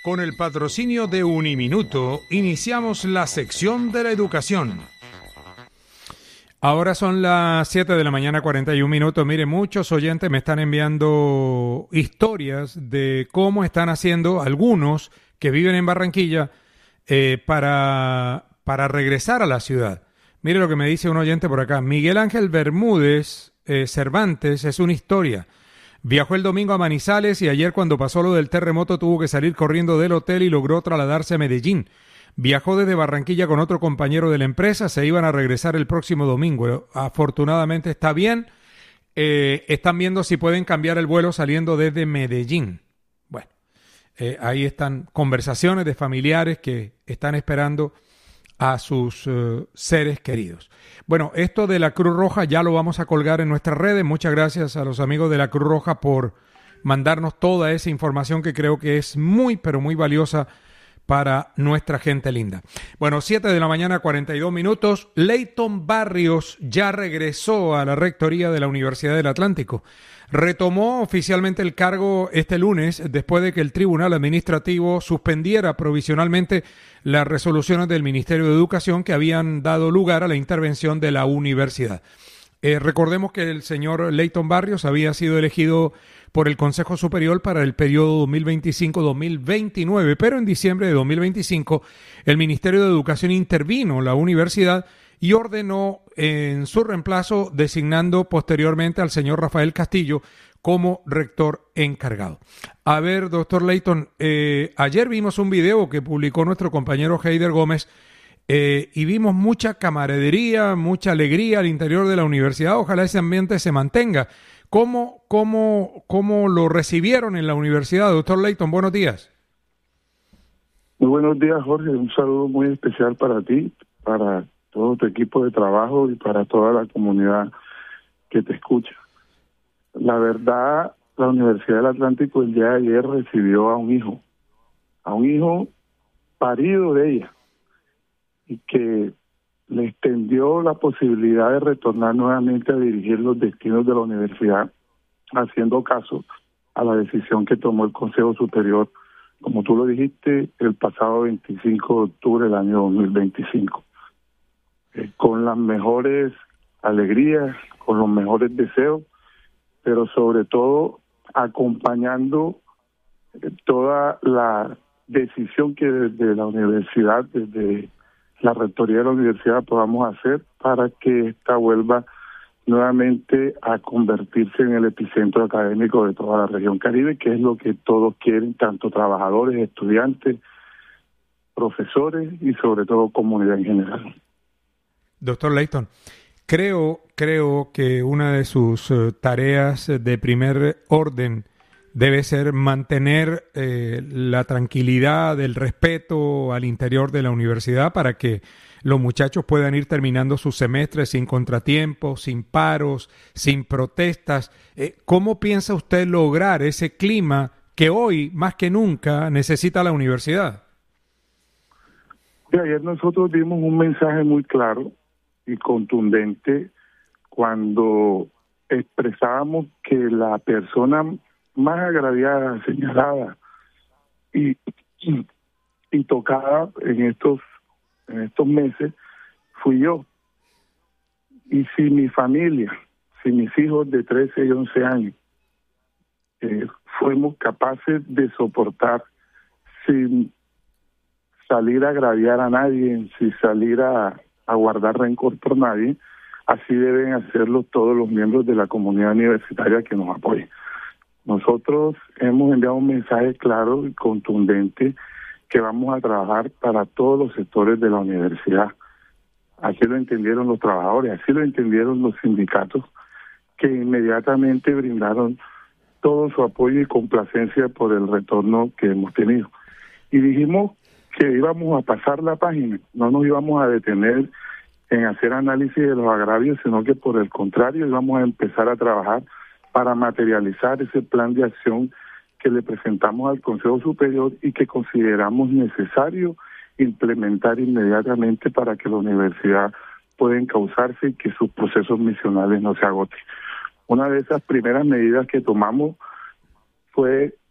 Con el patrocinio de Uniminuto, iniciamos la sección de la educación. Ahora son las 7 de la mañana, 41 minutos. Mire, muchos oyentes me están enviando historias de cómo están haciendo algunos que viven en Barranquilla para regresar a la ciudad. Mire lo que me dice un oyente por acá. Miguel Ángel Bermúdez Cervantes es una historia. Viajó el domingo a Manizales y ayer cuando pasó lo del terremoto tuvo que salir corriendo del hotel y logró trasladarse a Medellín. Viajó desde Barranquilla con otro compañero de la empresa, se iban a regresar el próximo domingo. Afortunadamente está bien. Están viendo si pueden cambiar el vuelo saliendo desde Medellín. Bueno, ahí están conversaciones de familiares que están esperando a sus seres queridos. Bueno, esto de la Cruz Roja ya lo vamos a colgar en nuestras redes. Muchas gracias a los amigos de la Cruz Roja por mandarnos toda esa información que creo que es muy, pero muy valiosa para nuestra gente linda. Bueno, 7 de la mañana, 42 minutos. Leyton Barrios ya regresó a la rectoría de la Universidad del Atlántico. Retomó oficialmente el cargo este lunes después de que el Tribunal Administrativo suspendiera provisionalmente las resoluciones del Ministerio de Educación que habían dado lugar a la intervención de la universidad. Recordemos que el señor Leyton Barrios había sido elegido por el Consejo Superior para el periodo 2025-2029, pero en diciembre de 2025 el Ministerio de Educación intervino la universidad y ordenó en su reemplazo, designando posteriormente al señor Rafael Castillo como rector encargado. A ver, doctor Leyton, ayer vimos un video que publicó nuestro compañero Heider Gómez y vimos mucha camaradería, mucha alegría al interior de la universidad. Ojalá ese ambiente se mantenga. ¿Cómo lo recibieron en la universidad, doctor Leyton? Buenos días. Muy buenos días, Jorge. Un saludo muy especial para ti, para todo tu equipo de trabajo y para toda la comunidad que te escucha. La verdad, la Universidad del Atlántico el día de ayer recibió a un hijo parido de ella, y que le extendió la posibilidad de retornar nuevamente a dirigir los destinos de la universidad, haciendo caso a la decisión que tomó el Consejo Superior, como tú lo dijiste, el pasado 25 de octubre del año 2025. Con las mejores alegrías, con los mejores deseos, pero sobre todo acompañando toda la decisión que desde la universidad, desde la rectoría de la universidad podamos hacer para que esta vuelva nuevamente a convertirse en el epicentro académico de toda la región Caribe, que es lo que todos quieren, tanto trabajadores, estudiantes, profesores y sobre todo comunidad en general. Doctor Leyton, creo que una de sus tareas de primer orden debe ser mantener la tranquilidad, el respeto al interior de la universidad para que los muchachos puedan ir terminando sus semestres sin contratiempos, sin paros, sin protestas. ¿Cómo piensa usted lograr ese clima que hoy, más que nunca, necesita la universidad? Ayer nosotros dimos un mensaje muy claro y contundente cuando expresábamos que la persona más agraviada, señalada y tocada en estos meses fui yo. Y si mi familia, si mis hijos de 13 y 11 años fuimos capaces de soportar sin salir a agraviar a nadie, sin salir a guardar rencor por nadie, así deben hacerlo todos los miembros de la comunidad universitaria que nos apoyen. Nosotros hemos enviado un mensaje claro y contundente que vamos a trabajar para todos los sectores de la universidad. Así lo entendieron los trabajadores, así lo entendieron los sindicatos, que inmediatamente brindaron todo su apoyo y complacencia por el retorno que hemos tenido. Y dijimos que íbamos a pasar la página, no nos íbamos a detener en hacer análisis de los agravios, sino que por el contrario íbamos a empezar a trabajar para materializar ese plan de acción que le presentamos al Consejo Superior y que consideramos necesario implementar inmediatamente para que la universidad pueda encauzarse y que sus procesos misionales no se agoten. Una de esas primeras medidas que tomamos fue